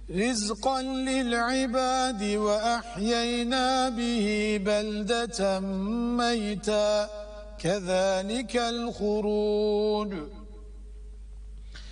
رزقا للعباد وأحيينا به بلدة ميتا كذلك الخروج.